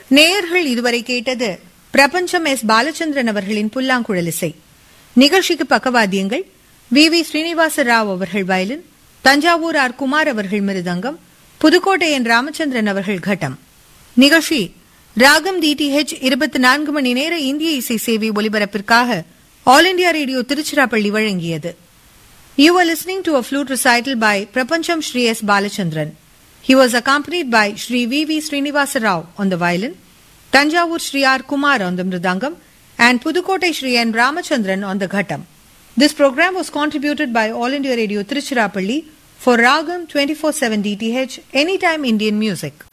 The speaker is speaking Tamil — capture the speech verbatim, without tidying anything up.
நேயர்கள் இதுவரை கேட்டது பிரபஞ்சம் எஸ் பாலச்சந்திரன் அவர்களின் புல்லாங்குழல் இசை. நிகழ்ச்சிக்கு பக்கவாத்தியங்கள் வி வி ஸ்ரீனிவாச ராவ் அவர்கள் வயலின், தஞ்சாவூர் ஆர் குமார் அவர்கள் மிருதங்கம், புதுக்கோட்டை என் ராமச்சந்திரன் அவர்கள் கட்டம். நிகழ்ச்சி ராகம் டிடிஹெச் இருபத்தி நான்கு மணி நேர இந்திய இசை சேவை ஒலிபரப்பிற்காக ஆல் இண்டியா ரேடியோ திருச்சிராப்பள்ளி வழங்கியது. You were listening to a flute recital by Prapancham Shri S. Balachandran. He was accompanied by Shri V V Srinivasa Rao on the violin, Tanjavur Shri R. Kumar on the mridangam, and Pudukkottai Shri N. Ramachandran on the ghattam. This program was contributed by All India Radio Tiruchirappalli for Ragam twenty-four seven D T H Anytime Indian Music.